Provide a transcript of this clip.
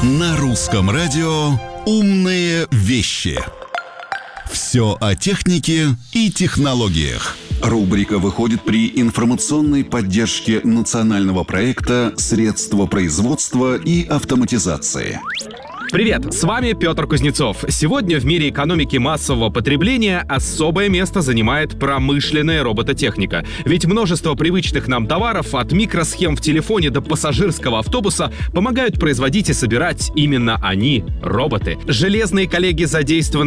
На русском радио «Умные вещи». Все о технике и технологиях. Рубрика выходит при информационной поддержке национального проекта «Средства производства и автоматизации». Привет, с вами Петр Кузнецов. Сегодня в мире экономики массового потребления особое место занимает промышленная робототехника. Ведь множество привычных нам товаров, от микросхем в телефоне до пассажирского автобуса, помогают производить и собирать именно они, роботы. Железные коллеги задействованы